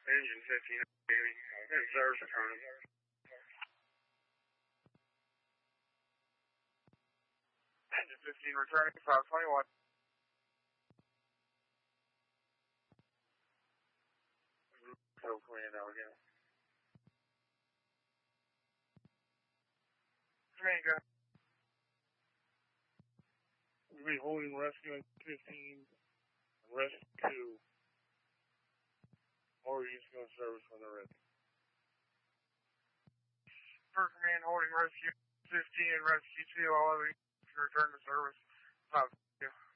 Engine 15, baby. Reserves returning. Engine 15 returning, 521. So clean out again. Jamaica. We'll be holding rescue 15, rescue 2. Or are you just going to service when they're ready? First command holding rescue 15 and rescue 2. All of you can return to service. 5.